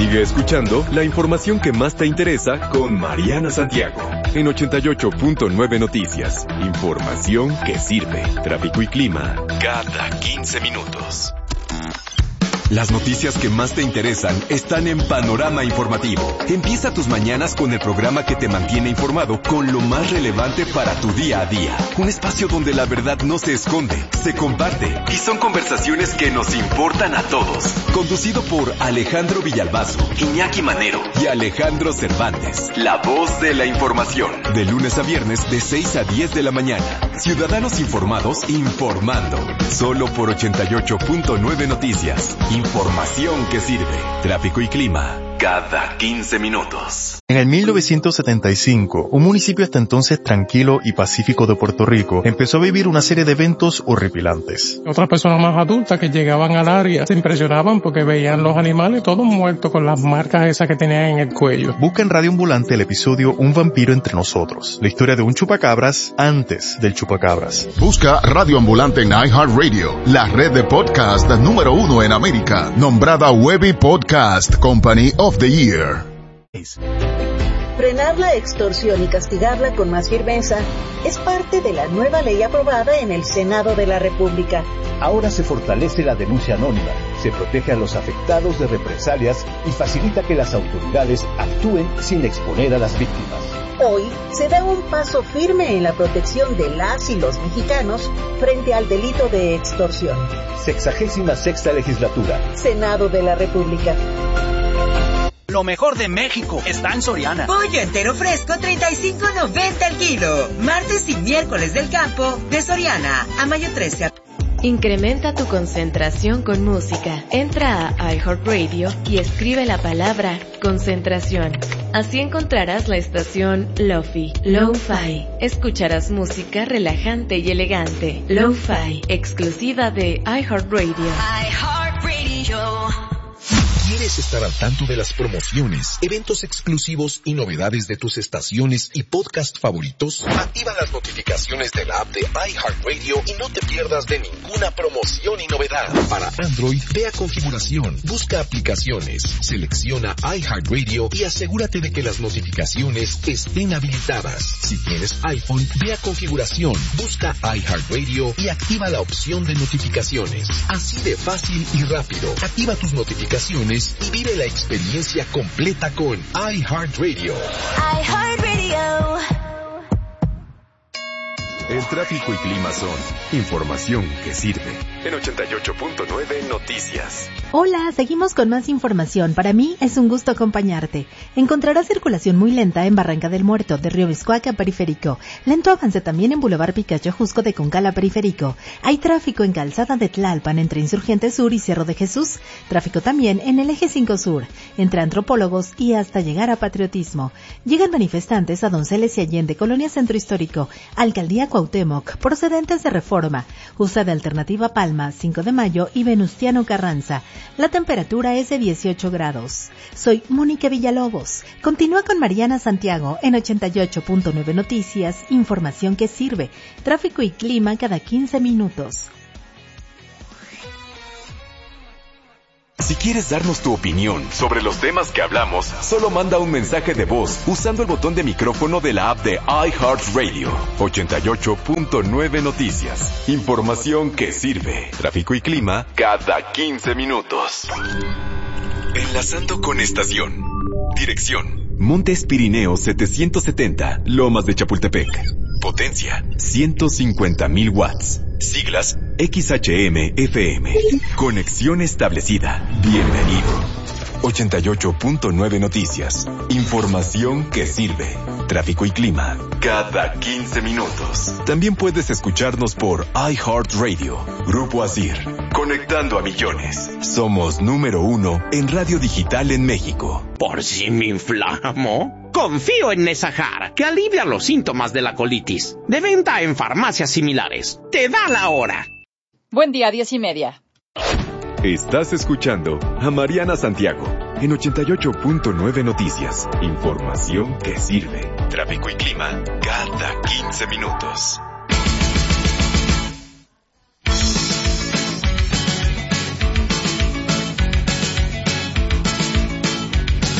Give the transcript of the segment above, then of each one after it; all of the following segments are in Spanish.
Sigue escuchando la información que más te interesa con Mariana Santiago en 88.9 Noticias. Información que sirve. Tráfico y clima cada 15 minutos. Las noticias que más te interesan están en Panorama Informativo. Empieza tus mañanas con el programa que te mantiene informado con lo más relevante para tu día a día. Un espacio donde la verdad no se esconde, se comparte y son conversaciones que nos importan a todos. Conducido por Alejandro Villalbazo, Iñaki Manero y Alejandro Cervantes. La voz de la información. De lunes a viernes de 6 a 10 de la mañana. Ciudadanos informados informando. Solo por 88.9 Noticias. Información que sirve. Tráfico y clima cada 15 minutos. En el 1975, un municipio hasta entonces tranquilo y pacífico de Puerto Rico empezó a vivir una serie de eventos horripilantes. Otras personas más adultas que llegaban al área se impresionaban porque veían los animales todos muertos con las marcas esas que tenían en el cuello. Busca en Radio Ambulante el episodio Un vampiro entre nosotros, la historia de un chupacabras antes del chupacabras. Busca Radio Ambulante en iHeartRadio, la red de podcast número 1 en América, nombrada Webby Podcast Company of the Year. Frenar la extorsión y castigarla con más firmeza es parte de la nueva ley aprobada en el Senado de la República. Ahora se fortalece la denuncia anónima, se protege a los afectados de represalias y facilita que las autoridades actúen sin exponer a las víctimas. Hoy se da un paso firme en la protección de las y los mexicanos frente al delito de extorsión. 66ª Legislatura. Senado de la República. Lo mejor de México está en Soriana. Pollo entero fresco, $35.90 el kilo. Martes y miércoles del campo de Soriana a mayo 13. Incrementa tu concentración con música. Entra a iHeartRadio y escribe la palabra concentración. Así encontrarás la estación Lo-Fi, Lo-Fi. Escucharás música relajante y elegante. Lo-Fi, exclusiva de iHeartRadio. iHeartRadio. ¿Quieres estar al tanto de las promociones, eventos exclusivos y novedades de tus estaciones y podcast favoritos? Activa las notificaciones de la app de iHeartRadio y no te pierdas de ninguna promoción y novedad. Para Android, ve a configuración, busca aplicaciones, selecciona iHeartRadio y asegúrate de que las notificaciones estén habilitadas. Si tienes iPhone, ve a configuración, busca iHeartRadio y activa la opción de notificaciones. Así de fácil y rápido. Activa tus notificaciones y vive la experiencia completa con iHeartRadio. iHeartRadio. El tráfico y clima son información que sirve. En 88.9 Noticias. Hola, seguimos con más información. Para mí es un gusto acompañarte. Encontrarás circulación muy lenta en Barranca del Muerto, de Río Miscuac a Periférico. Lento avance también en Boulevard Picacho Jusco de Concal a Periférico. Hay tráfico en Calzada de Tlalpan entre Insurgente Sur y Cerro de Jesús. Tráfico también en el Eje 5 Sur, entre Antropólogos y hasta llegar a Patriotismo. Llegan manifestantes a Donceles y Allende, Colonia Centro Histórico, Alcaldía Cuauhtémoc, procedentes de Reforma, USA de Alternativa Palma, 5 de Mayo y Venustiano Carranza. La temperatura es de 18 grados. Soy Mónica Villalobos. Continúa con Mariana Santiago en 88.9 Noticias, información que sirve. Tráfico y clima cada 15 minutos. Si quieres darnos tu opinión sobre los temas que hablamos, solo manda un mensaje de voz usando el botón de micrófono de la app de iHeartRadio. 88.9 Noticias. Información que sirve. Tráfico y clima cada 15 minutos. Enlazando con estación. Dirección: Montes Pirineos 770, Lomas de Chapultepec. Potencia: 150,000 watts. Siglas: XHM-FM. Conexión establecida. Bienvenido. 88.9 Noticias. Información que sirve. Tráfico y clima cada 15 minutos. También puedes escucharnos por iHeartRadio. Grupo Asir. Conectando a millones. Somos número 1 en radio digital en México. ¿Por si me inflamo? Confío en Nesajar, que alivia los síntomas de la colitis. De venta en farmacias similares. Te da la hora. Buen día, 10:30. Estás escuchando a Mariana Santiago en 88.9 Noticias. Información que sirve. Tráfico y clima cada 15 minutos.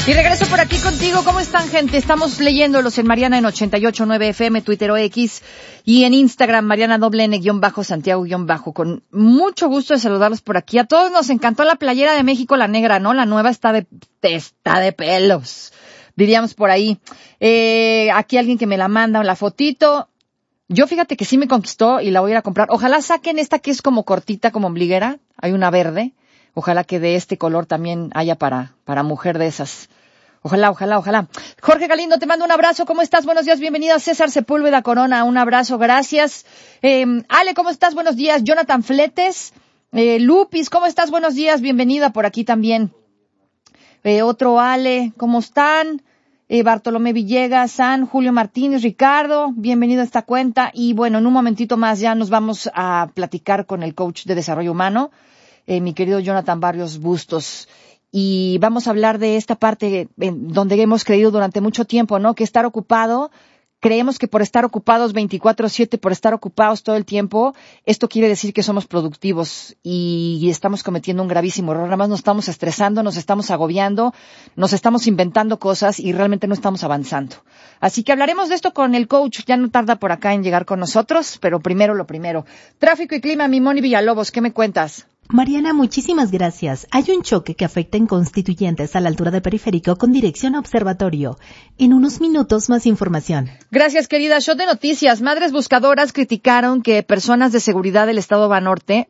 Y regreso por aquí contigo. ¿Cómo están, gente? Estamos leyéndolos en Mariana en 88.9 FM, Twitter o X, y en Instagram, Mariana _Santiago_. Con mucho gusto de saludarlos por aquí. A todos nos encantó la playera de México, la negra, ¿no? La nueva está de pelos, diríamos por ahí. Aquí alguien que me la manda, la fotito. Yo fíjate que sí me conquistó y la voy a ir a comprar. Ojalá saquen esta que es como cortita, como ombliguera. Hay una verde. Ojalá que de este color también haya para mujer de esas. Ojalá. Jorge Galindo, te mando un abrazo. ¿Cómo estás? Buenos días, bienvenido. César Sepúlveda Corona, un abrazo, gracias. Ale, ¿cómo estás? Buenos días. Jonathan Fletes. Lupis, ¿cómo estás? Buenos días, bienvenida por aquí también. Otro Ale, ¿cómo están? Bartolomé Villegas, San, Julio Martínez, Ricardo, bienvenido a esta cuenta. Y bueno, en un momentito más ya nos vamos a platicar con el coach de desarrollo humano, mi querido Jonathan Barrios Bustos. Y vamos a hablar de esta parte donde hemos creído durante mucho tiempo, ¿no? Que estar ocupado, creemos que por estar ocupados 24/7, por estar ocupados todo el tiempo, esto quiere decir que somos productivos y estamos cometiendo un gravísimo error. Nada más nos estamos estresando, nos estamos agobiando, nos estamos inventando cosas y realmente no estamos avanzando. Así que hablaremos de esto con el coach. Ya no tarda por acá en llegar con nosotros, pero primero lo primero. Tráfico y clima, mi Moni Villalobos, ¿qué me cuentas? Mariana, muchísimas gracias. Hay un choque que afecta en Constituyentes a la altura de Periférico con dirección a Observatorio. En unos minutos más información. Gracias, querida. Shot de noticias. Madres buscadoras criticaron que personas de seguridad del estadio Banorte,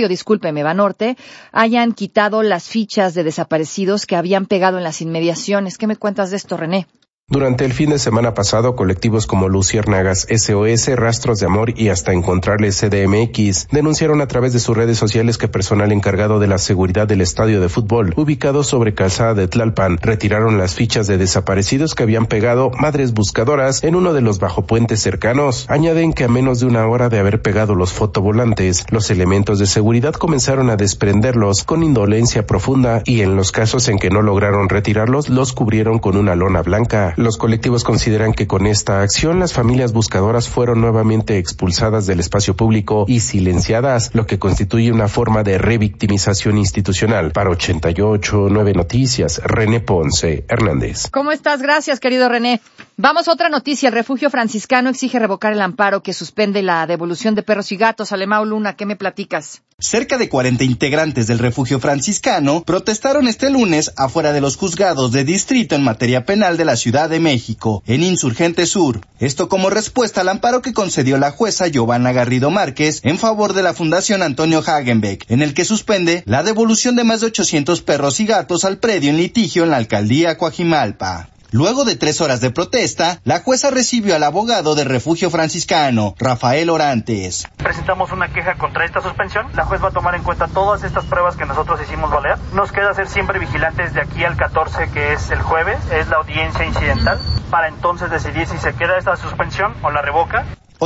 hayan quitado las fichas de desaparecidos que habían pegado en las inmediaciones. ¿Qué me cuentas de esto, René? Durante el fin de semana pasado, colectivos como Luciérnagas, SOS, Rastros de Amor y hasta Encontrarles CDMX denunciaron a través de sus redes sociales que personal encargado de la seguridad del estadio de fútbol, ubicado sobre Calzada de Tlalpan, retiraron las fichas de desaparecidos que habían pegado madres buscadoras en uno de los bajopuentes cercanos. Añaden que a menos de una hora de haber pegado los fotovolantes, los elementos de seguridad comenzaron a desprenderlos con indolencia profunda y en los casos en que no lograron retirarlos, los cubrieron con una lona blanca. Los colectivos consideran que con esta acción las familias buscadoras fueron nuevamente expulsadas del espacio público y silenciadas, lo que constituye una forma de revictimización institucional. Para 88.9 Noticias, René Ponce Hernández. ¿Cómo estás? Gracias, querido René. Vamos a otra noticia. El Refugio Franciscano exige revocar el amparo que suspende la devolución de perros y gatos. Alemão Luna, ¿qué me platicas? Cerca de 40 integrantes del Refugio Franciscano protestaron este lunes afuera de los juzgados de distrito en materia penal de la Ciudad de México, en Insurgente Sur. Esto como respuesta al amparo que concedió la jueza Giovanna Garrido Márquez en favor de la Fundación Antonio Hagenbeck, en el que suspende la devolución de más de 800 perros y gatos al predio en litigio en la alcaldía Coajimalpa. Luego de 3 horas de protesta, la jueza recibió al abogado del Refugio Franciscano, Rafael Orantes. Presentamos una queja contra esta suspensión. La juez va a tomar en cuenta todas estas pruebas que nosotros hicimos valer. Nos queda ser siempre vigilantes de aquí al 14, que es el jueves, es la audiencia incidental, para entonces decidir si se queda esta suspensión o la revoca.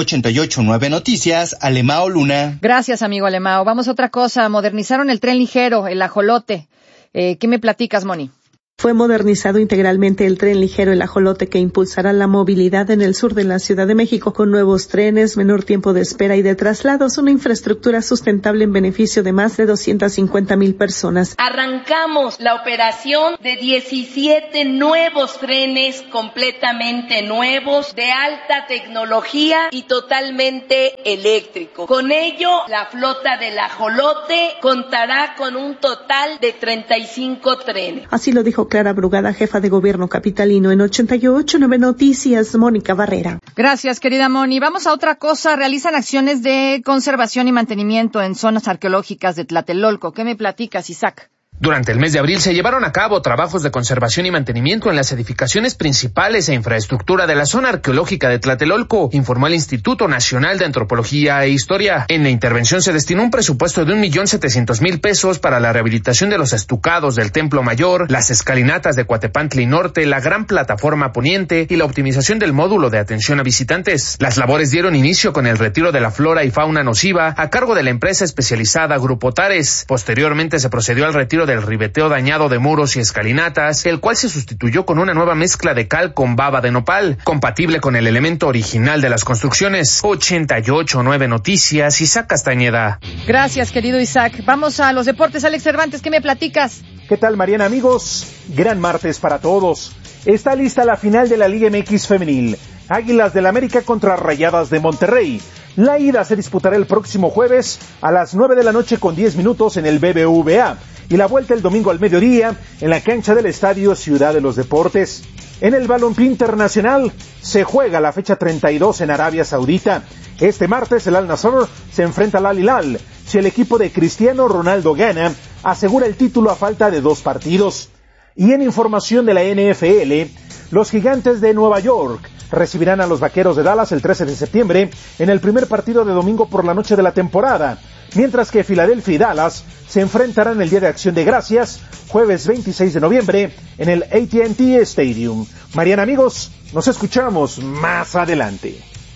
88.9 Noticias, Alemão Luna. Gracias, amigo Alemão. Vamos a otra cosa. Modernizaron el tren ligero, el Ajolote. ¿Qué me platicas, Moni? Fue modernizado integralmente el tren ligero El Ajolote, que impulsará la movilidad en el sur de la Ciudad de México con nuevos trenes, menor tiempo de espera y de traslados, una infraestructura sustentable en beneficio de más de 250,000 personas. Arrancamos la operación de 17 nuevos trenes completamente nuevos, de alta tecnología y totalmente eléctrico. Con ello, la flota del Ajolote contará con un total de 35 trenes. Así lo dijo Clara Brugada, jefa de gobierno capitalino. En 88.9 Noticias, Mónica Barrera. Gracias, querida Moni. Vamos a otra cosa. Realizan acciones de conservación y mantenimiento en zonas arqueológicas de Tlatelolco. ¿Qué me platicas, Isaac? Durante el mes de abril se llevaron a cabo trabajos de conservación y mantenimiento en las edificaciones principales e infraestructura de la zona arqueológica de Tlatelolco, informó el Instituto Nacional de Antropología e Historia. En la intervención se destinó un presupuesto de 1,700,000 pesos para la rehabilitación de los estucados del Templo Mayor, las escalinatas de Coatepantli Norte, la gran plataforma poniente y la optimización del módulo de atención a visitantes. Las labores dieron inicio con el retiro de la flora y fauna nociva a cargo de la empresa especializada Grupo Tares. Posteriormente se procedió al retiro de del ribeteo dañado de muros y escalinatas, el cual se sustituyó con una nueva mezcla de cal con baba de nopal, compatible con el elemento original de las construcciones. 88.9 Noticias, Isaac Castañeda. Gracias, querido Isaac. Vamos a los deportes. Alex Cervantes, ¿qué me platicas? ¿Qué tal, Mariana, amigos? Gran martes para todos. Está lista la final de la Liga MX femenil. Águilas del América contra Rayadas de Monterrey. La ida se disputará el próximo jueves a las 9 de la noche con 10 minutos en el BBVA y la vuelta el domingo al mediodía en la cancha del Estadio Ciudad de los Deportes. En el balompié internacional se juega la fecha 32 en Arabia Saudita. Este martes el Al Nassr se enfrenta al Al Hilal. Si el equipo de Cristiano Ronaldo gana, asegura el título a falta de 2 partidos. Y en información de la NFL, los Gigantes de Nueva York recibirán a los Vaqueros de Dallas el 13 de septiembre en el primer partido de domingo por la noche de la temporada, mientras que Filadelfia y Dallas se enfrentarán el Día de Acción de Gracias, jueves 26 de noviembre, en el AT&T Stadium. Mariana, amigos, nos escuchamos más adelante.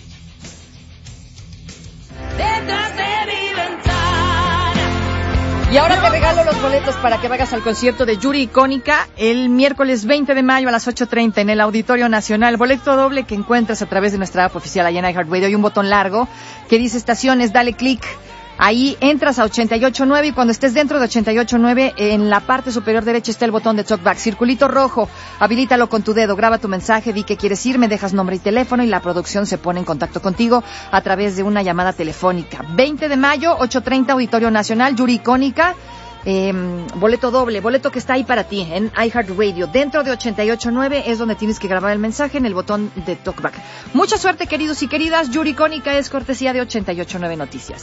Y ahora te regalo los boletos para que vayas al concierto de Yuri Icónica el miércoles 20 de mayo a las 8:30 en el Auditorio Nacional. Boleto doble que encuentras a través de nuestra app oficial allá en iHeartRadio. Hay un botón largo que dice estaciones, dale clic. Ahí entras a 88.9 y cuando estés dentro de 88.9, en la parte superior derecha está el botón de TalkBack. Circulito rojo, habilítalo con tu dedo, graba tu mensaje, di que quieres ir, me dejas nombre y teléfono y la producción se pone en contacto contigo a través de una llamada telefónica. 20 de mayo, 8:30, Auditorio Nacional, Yuri Icónica. Boleto doble, boleto que está ahí para ti en iHeartRadio. Dentro de 88.9 es donde tienes que grabar el mensaje en el botón de TalkBack. Mucha suerte, queridos y queridas. Yuri Icónica es cortesía de 88.9 Noticias.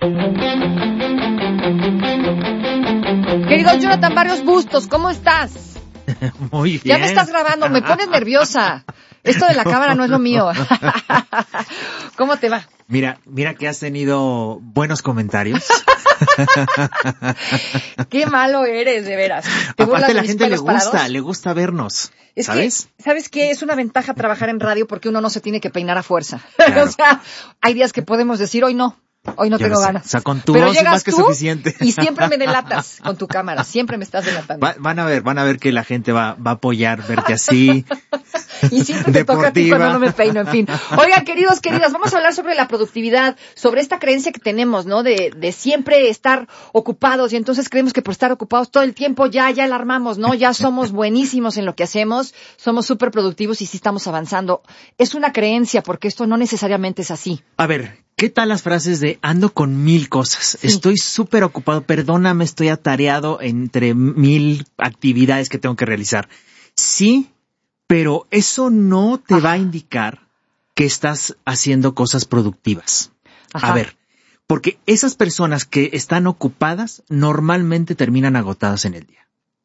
Querido Jonathan Barrios Bustos, ¿cómo estás? Muy bien. Ya me estás grabando, me pones nerviosa. Esto de la cámara no es lo mío. ¿Cómo te va? Mira que has tenido buenos comentarios. Qué malo eres, de veras. Aparte la gente le gusta vernos. ¿Sabes? ¿Sabes qué? Es una ventaja trabajar en radio porque uno no se tiene que peinar a fuerza. Claro. O sea, hay días que podemos decir, hoy no tengo ganas. O sea, con tu Pero voz es más que suficiente. Y siempre me delatas con tu cámara, siempre me estás delatando. Van a ver que la gente va a apoyar verte así. Y siempre te toca a ti cuando no me peino, en fin. Oigan, queridos, queridas, vamos a hablar sobre la productividad, sobre esta creencia que tenemos, ¿no? De siempre estar ocupados y entonces creemos que por estar ocupados todo el tiempo ya la armamos, ¿no? Ya somos buenísimos en lo que hacemos, somos súper productivos y sí estamos avanzando. Es una creencia porque esto no necesariamente es así. A ver, ¿qué tal las frases de ando con 1000 cosas? Sí. Estoy súper ocupado, perdóname, estoy atareado entre 1000 actividades que tengo que realizar. Sí, pero eso no te va a indicar que estás haciendo cosas productivas. Ajá. A ver, porque esas personas que están ocupadas normalmente terminan agotadas en el día.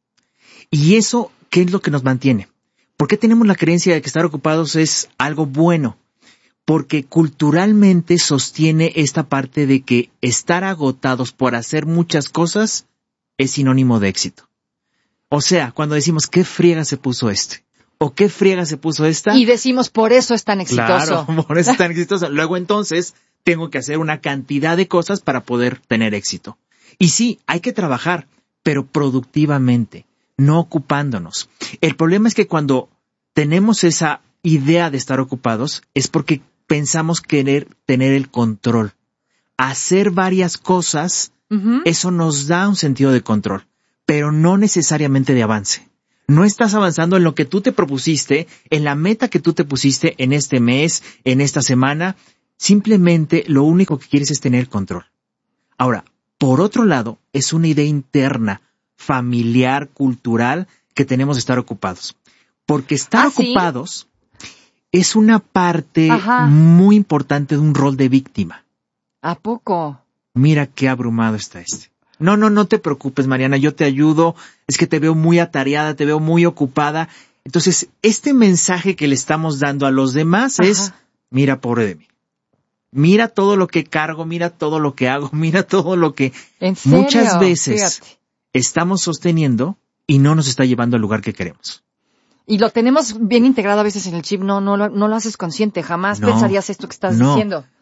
¿Y eso qué es lo que nos mantiene? ¿Por qué tenemos la creencia de que estar ocupados es algo bueno? Porque culturalmente sostiene esta parte de que estar agotados por hacer muchas cosas es sinónimo de éxito. O sea, cuando decimos, ¿qué friega se puso este? ¿O qué friega se puso esta? Y decimos, por eso es tan exitoso. Claro, por eso es tan exitoso. Luego entonces, tengo que hacer una cantidad de cosas para poder tener éxito. Y sí, hay que trabajar, pero productivamente, no ocupándonos. El problema es que cuando tenemos esa idea de estar ocupados, es porque pensamos querer tener el control. Hacer varias cosas, eso nos da un sentido de control, pero no necesariamente de avance. No estás avanzando en lo que tú te propusiste, en la meta que tú te pusiste en este mes, en esta semana. Simplemente lo único que quieres es tener control. Ahora, por otro lado, es una idea interna, familiar, cultural, que tenemos de estar ocupados. Porque estar ocupados es una parte muy importante de un rol de víctima. ¿A poco? Mira qué abrumado está este. No te preocupes, Mariana, yo te ayudo. Es que te veo muy atareada, te veo muy ocupada. Entonces, este mensaje que le estamos dando a los demás es, mira, pobre de mí. Mira todo lo que cargo, mira todo lo que hago, mira todo lo que muchas veces estamos sosteniendo y no nos está llevando al lugar que queremos. Y lo tenemos bien integrado a veces en el chip, no lo haces consciente, jamás pensarías esto que estás diciendo.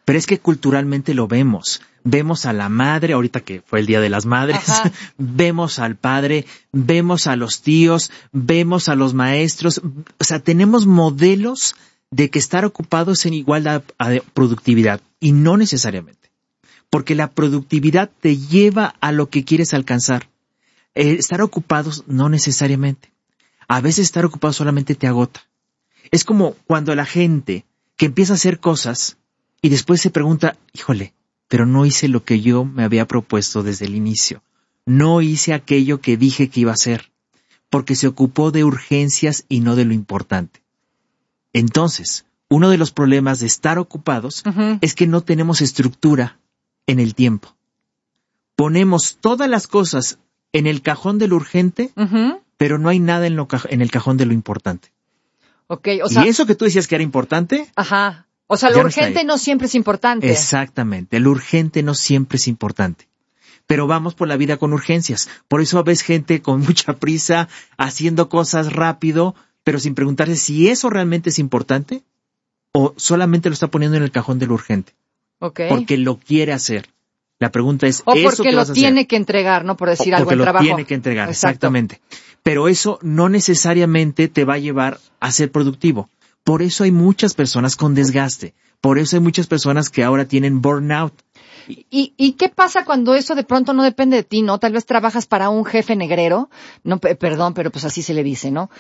Pero es que culturalmente lo vemos. Vemos a la madre, ahorita que fue el Día de las Madres, vemos al padre, vemos a los tíos, vemos a los maestros. O sea, tenemos modelos de que estar ocupados en igualdad a productividad. Y no necesariamente. Porque la productividad te lleva a lo que quieres alcanzar. Estar ocupados no necesariamente. A veces estar ocupado solamente te agota. Es como cuando la gente que empieza a hacer cosas y después se pregunta, híjole, pero no hice lo que yo me había propuesto desde el inicio. No hice aquello que dije que iba a hacer, porque se ocupó de urgencias y no de lo importante. Entonces, uno de los problemas de estar ocupados es que no tenemos estructura en el tiempo. Ponemos todas las cosas en el cajón de lo urgente, pero no hay nada en el cajón de lo importante. Okay, o sea, y eso que tú decías que era importante. Ajá. O sea, lo urgente no siempre es importante. Exactamente. Lo urgente no siempre es importante. Pero vamos por la vida con urgencias. Por eso ves gente con mucha prisa, haciendo cosas rápido, pero sin preguntarse si eso realmente es importante o solamente lo está poniendo en el cajón de lo urgente. Okay. Porque lo quiere hacer. La pregunta es, o ¿eso porque que lo vas a tiene hacer? que entregar, ¿no? Por decir algo en Porque trabajo. lo tiene que entregar, Exacto. Exactamente. Pero eso no necesariamente te va a llevar a ser productivo. Por eso hay muchas personas con desgaste. Por eso hay muchas personas que ahora tienen burnout. ¿Y qué pasa cuando eso de pronto no depende de ti, no? Tal vez trabajas para un jefe negrero, no, perdón, pero pues así se le dice, ¿no?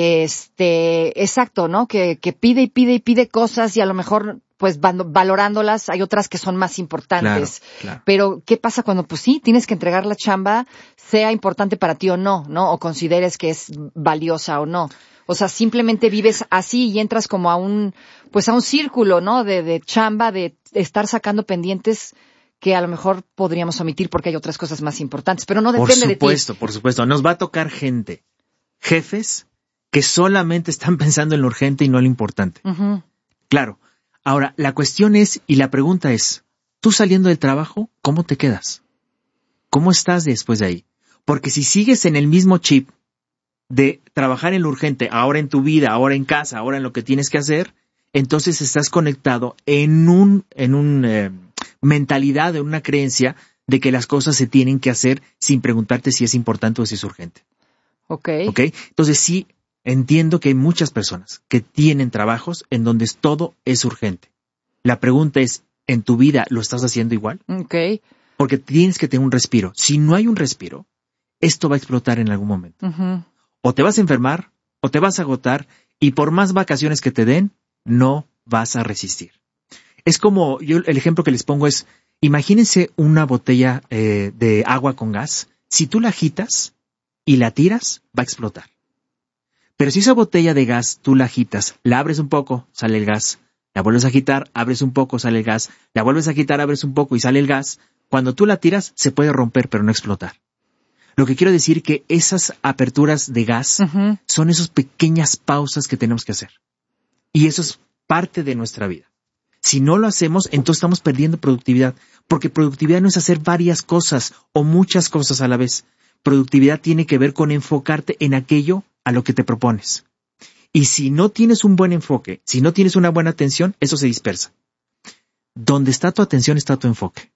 Exacto, ¿no? Que pide y pide y pide cosas y a lo mejor, pues valorándolas, hay otras que son más importantes. Claro. Pero, ¿qué pasa cuando, pues sí, tienes que entregar la chamba, sea importante para ti o no, ¿no? O consideres que es valiosa o no. O sea, simplemente vives así y entras como a un círculo, ¿no? De chamba, de estar sacando pendientes que a lo mejor podríamos omitir porque hay otras cosas más importantes, pero no depende de ti. Por supuesto. Nos va a tocar jefes, que solamente están pensando en lo urgente y no en lo importante. Claro. Ahora, la cuestión es, y la pregunta es, tú saliendo del trabajo, ¿cómo te quedas? ¿Cómo estás después de ahí? Porque si sigues en el mismo chip de trabajar en lo urgente, ahora en tu vida, ahora en casa, ahora en lo que tienes que hacer, entonces estás conectado en una mentalidad, en una creencia de que las cosas se tienen que hacer sin preguntarte si es importante o si es urgente. ¿Ok? Entonces sí, entiendo que hay muchas personas que tienen trabajos en donde todo es urgente. La pregunta es, ¿en tu vida lo estás haciendo igual? Porque tienes que tener un respiro. Si no hay un respiro, esto va a explotar en algún momento. O te vas a enfermar, o te vas a agotar, y por más vacaciones que te den, no vas a resistir. Es como, el ejemplo que les pongo es, imagínense una botella de agua con gas. Si tú la agitas y la tiras, va a explotar. Pero si esa botella de gas tú la agitas, la abres un poco, sale el gas. La vuelves a agitar, abres un poco, sale el gas. La vuelves a agitar, abres un poco y sale el gas. Cuando tú la tiras, se puede romper, pero no explotar. Lo que quiero decir que esas aperturas de gas son esas pequeñas pausas que tenemos que hacer. Y eso es parte de nuestra vida. Si no lo hacemos, entonces estamos perdiendo productividad. Porque productividad no es hacer varias cosas o muchas cosas a la vez. Productividad tiene que ver con enfocarte en aquello a lo que te propones. Y si no tienes un buen enfoque, si no tienes una buena atención, eso se dispersa. Donde está tu atención está tu enfoque.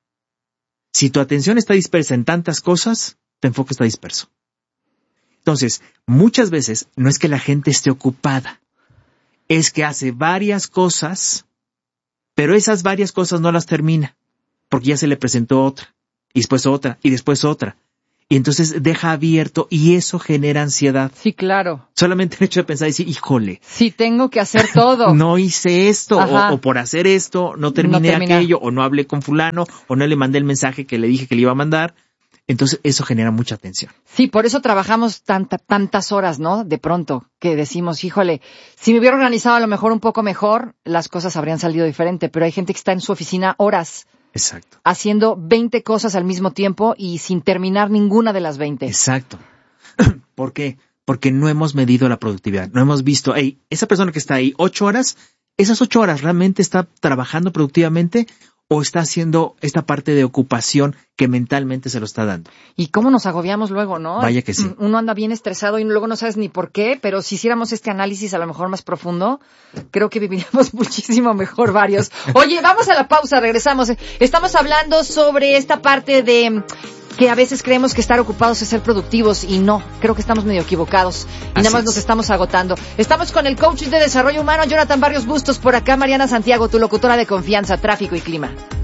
Si tu atención está dispersa en tantas cosas, tu enfoque está disperso. Entonces, muchas veces no es que la gente esté ocupada, es que hace varias cosas, pero esas varias cosas no las termina, porque ya se le presentó otra, y después otra, y después otra. Y entonces deja abierto y eso genera ansiedad. Sí, claro. Solamente el hecho de pensar y decir, híjole. Sí, tengo que hacer todo. No hice esto, o por hacer esto, no terminé aquello, o no hablé con fulano, o no le mandé el mensaje que le dije que le iba a mandar. Entonces eso genera mucha tensión. Sí, por eso trabajamos tantas horas, ¿no? De pronto, que decimos, híjole, si me hubiera organizado a lo mejor un poco mejor, las cosas habrían salido diferente, pero hay gente que está en su oficina horas. Exacto. Haciendo 20 cosas al mismo tiempo y sin terminar ninguna de las 20. Exacto. ¿Por qué? Porque no hemos medido la productividad. No hemos visto, esa persona que está ahí 8 horas, esas 8 horas realmente está trabajando productivamente o está haciendo esta parte de ocupación que mentalmente se lo está dando. Y cómo nos agobiamos luego, ¿no? Vaya que sí. Uno anda bien estresado y luego no sabes ni por qué, pero si hiciéramos este análisis a lo mejor más profundo, creo que viviríamos muchísimo mejor varios. Oye, vamos a la pausa, regresamos. Estamos hablando sobre esta parte de que a veces creemos que estar ocupados es ser productivos y no, creo que estamos medio equivocados y nada más nos estamos agotando. Estamos con el coach de desarrollo humano, Jonathan Barrios Bustos, por acá Mariana Santiago, tu locutora de confianza, tráfico y clima.